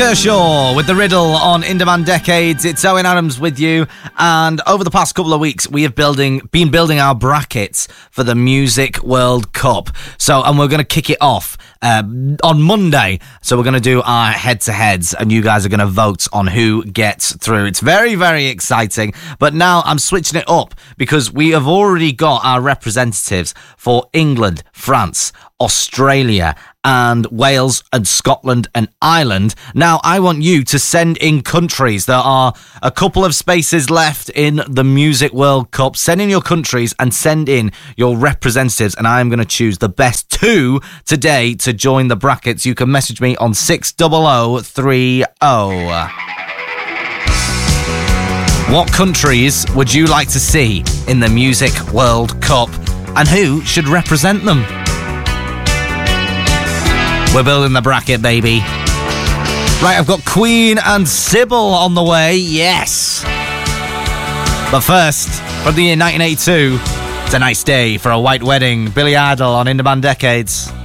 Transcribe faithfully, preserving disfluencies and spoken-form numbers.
Kershaw with the riddle on In Demand Decades. It's Owen Adams with you, and over the past couple of weeks we have building been building our brackets for the Music World Cup. So, and we're going to kick it off uh, on Monday. So we're going to do our head-to-heads, and you guys are going to vote on who gets through. It's very, very exciting. But now I'm switching it up because we have already got our representatives for England, France, Australia, and Wales and Scotland and Ireland. Now, I want you to send in countries. There are a couple of spaces left in the Music World Cup. Send in your countries and send in your representatives, and I'm going to choose the best two today to join the brackets. You can message me on six zero zero three zero. What countries would you like to see in the Music World Cup, and who should represent them? We're building the bracket, baby. Right, I've got Queen and Sybil on the way, yes. But first, from the year nineteen eighty-two, it's a nice day for a white wedding. Billy Idol on In Demand Decades.